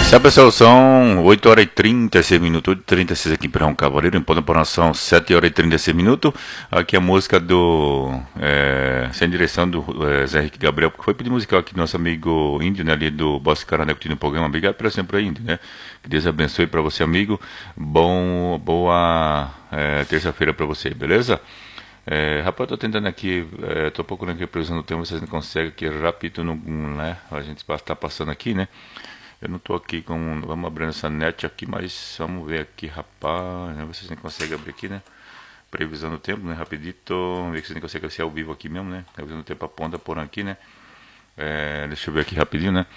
Sabe, pessoal, são 8 horas e 36 minutos, 8 e 36 aqui em Perrão Cavaleiro, em Ponta Porã são 7 horas e 36 minutos. Aqui a música do Sem Direção do Zé Henrique Gabriel, que foi pedir musical aqui do nosso amigo Índio, né, ali do Boss Carané, curtindo o programa. Obrigado pela sempre, Índio, né? Que Deus abençoe para você, amigo. Boa terça-feira para você, beleza? Rapaz, eu tô tentando aqui, tô procurando aqui a previsão do tempo, vocês não conseguem aqui rápido, né? A gente está passando aqui, né? Eu não tô aqui com. Vamos abrir essa net aqui, mas vamos ver aqui, rapaz. Né? Vocês nem conseguem abrir aqui, né? Previsão do tempo, né? Rapidito. Vamos ver se vocês nem conseguem ser ao vivo aqui mesmo, né? Previsão do tempo aponta por aqui, né? Deixa eu ver aqui rapidinho, né?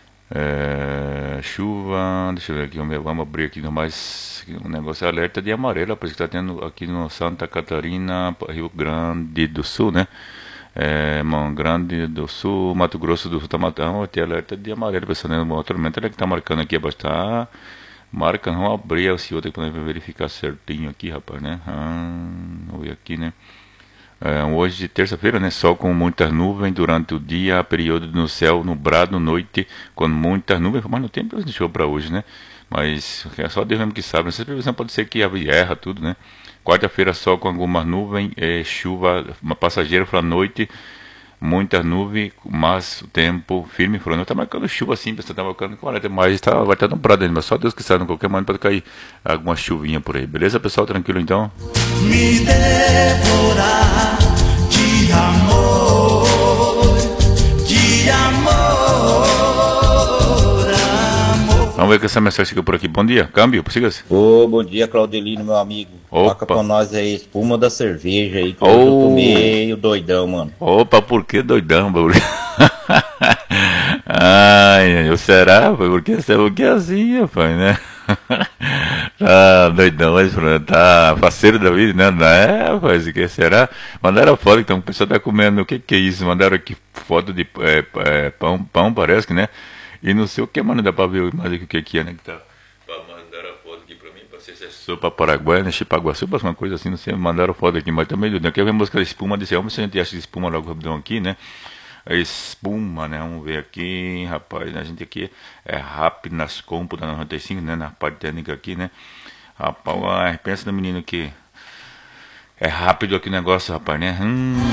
Chuva. Deixa eu ver aqui. Vamos abrir aqui mais um negócio. Alerta de amarelo, por isso que tá tendo aqui no Santa Catarina, Rio Grande do Sul, né? Mão Grande do Sul, Mato Grosso do Sul tá matando, tem alerta de amarelo, pessoal, né? O tormenta que tá marcando aqui abaixo, tá marcando, vamos abrir esse outro para verificar certinho aqui, rapaz, né? Vamos ver aqui, né? Hoje, terça-feira, né? Sol com muitas nuvens durante o dia, período no céu nublado, noite com muitas nuvens, mas não tem previsão para hoje, né? Mas é só Deus mesmo que sabe. Essa previsão pode ser que erra tudo, né? Quarta-feira, sol com algumas nuvens, chuva, uma passageira para noite, muitas nuvens, mas o tempo firme e frontal. Tá marcando chuva assim, pessoal, tá marcando 40, mas vai estar nublado ainda, mas só Deus que sabe, em qualquer momento pode cair alguma chuvinha por aí. Beleza, pessoal? Tranquilo então? Me devorar de amor, de amor, amor. Vamos ver que essa mensagem chegou por aqui. Bom dia, câmbio, siga-se. Bom dia, Claudelino, meu amigo. Toca pra nós aí, espuma da cerveja aí, que hoje eu tô meio doidão, mano. Opa, por que doidão, bagulho? Ai, será? Porque é assim, rapaz, né? Tá doidão, mas tá faceiro da vida, né? Rapaz, o que será? Mandaram foto, então o pessoal tá comendo, o que é isso? Mandaram aqui foto de pão, parece que, né? E não sei o que, mano, dá pra ver mais o que é, né? Que tá. Mandaram a foto aqui pra mim, pra ser sopa paraguaia, né? Chipaguaçu, uma coisa assim, não sei, mandaram foto aqui, mas também doidão. Quer ver a música da espuma desse homem, se a gente acha de espuma logo rapidão aqui, né? A espuma, né? Vamos ver aqui, rapaz, a gente aqui é rápido nas compras da 95, né? Na parte técnica aqui, né? Rapaz, pensa no menino que é rápido aqui o negócio, rapaz, né?